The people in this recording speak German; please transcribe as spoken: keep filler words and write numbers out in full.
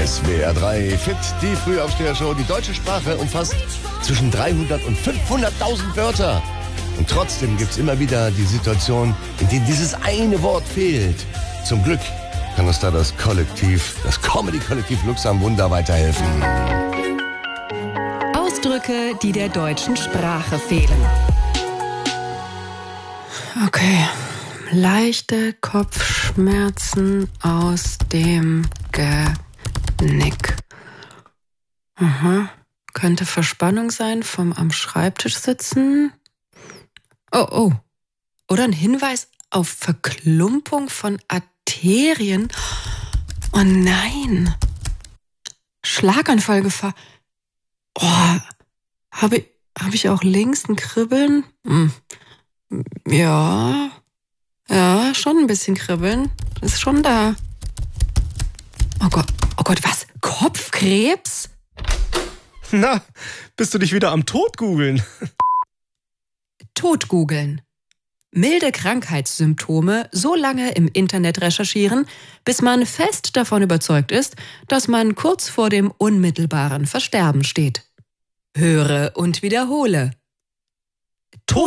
S W R drei Fit, die Frühaufsteher-Show. Die deutsche Sprache umfasst zwischen dreihundert und fünfhunderttausend Wörter. Und trotzdem gibt es immer wieder die Situation, in denen dieses eine Wort fehlt. Zum Glück kann uns da das Kollektiv, das Comedy-Kollektiv Lux am Wunder weiterhelfen. Ausdrücke, die der deutschen Sprache fehlen. Okay. Leichte Kopfschmerzen aus dem Genick. Aha. Könnte Verspannung sein vom am Schreibtisch sitzen. Oh, oh. Oder ein Hinweis auf Verklumpung von Arterien. Oh nein. Schlaganfallgefahr. Oh, habe ich, hab ich auch links ein Kribbeln? Hm. Ja... Ja, schon ein bisschen kribbeln. Ist schon da. Oh Gott, oh Gott, was? Kopfkrebs? Na, bist du dich wieder am Tod googeln? Tod googeln. Milde Krankheitssymptome so lange im Internet recherchieren, bis man fest davon überzeugt ist, dass man kurz vor dem unmittelbaren Versterben steht. Höre und wiederhole.